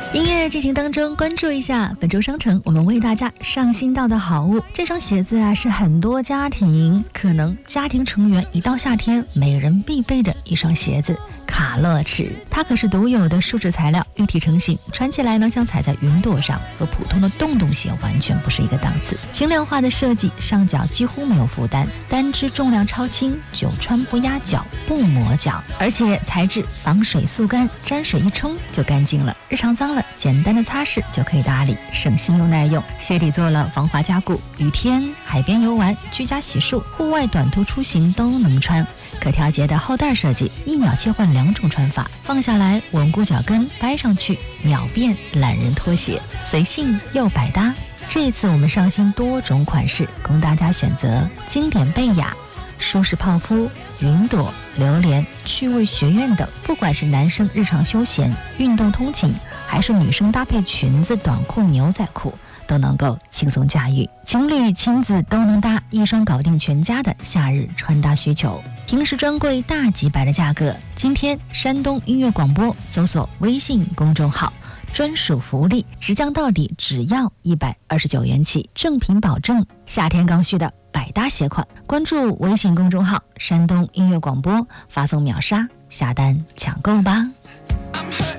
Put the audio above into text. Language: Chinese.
音乐进行当中，关注一下本周商城我们为大家上新到的好物。这双鞋子啊，是很多家庭可能家庭成员一到夏天每人必备的一双鞋子。卡乐尺，它可是独有的树脂材料，一体成型，穿起来呢像踩在云朵上，和普通的洞洞鞋完全不是一个档次。轻量化的设计，上脚几乎没有负担，单只重量超轻，久穿不压脚，不磨脚，而且材质防水速干，沾水一冲就干净了，日常脏了简单的擦拭就可以打理，省心又耐用。鞋底做了防滑加固，雨天、海边游玩、居家洗漱、户外短途出行都能穿。可调节的后带设计，1秒切换2种穿法，放下来稳固脚跟，掰上去秒变懒人拖鞋，随性又百搭。这一次我们上新多种款式供大家选择，经典贝雅、舒适泡芙、云朵、榴莲、趣味学院等。不管是男生日常休闲、运动通勤，还是女生搭配裙子、短裤、牛仔裤，都能够轻松驾驭，情侣亲子都能搭，一双搞定全家的夏日穿搭需求。平时专柜大几百的价格，今天山东音乐广播搜索微信公众号，专属福利直降到底，只要129元起，正品保证，夏天刚需的百搭鞋款。关注微信公众号山东音乐广播，发送秒杀下单抢购吧。